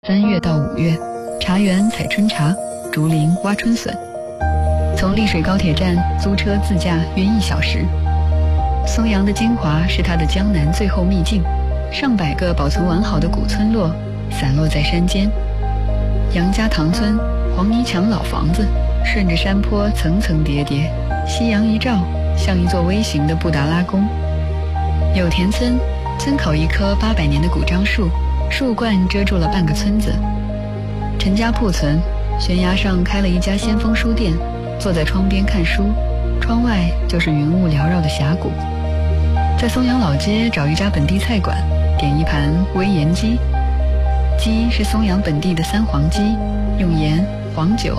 3月到5月，茶园采春茶，竹林挖春笋。从丽水高铁站租车自驾约1小时。松阳的精华是它的江南最后秘境，上百个保存完好的古村落散落在山间。杨家塘村黄泥墙老房子顺着山坡层层叠叠，夕阳一照，像一座微型的布达拉宫。有田村村口一棵800年的古樟树，树冠遮住了半个村子。陈家铺村悬崖上开了一家先锋书店，坐在窗边看书，窗外就是云雾缭绕的峡谷。在松阳老街找一家本地菜馆，点一盘煨盐鸡。鸡是松阳本地的3黄鸡，用盐、黄酒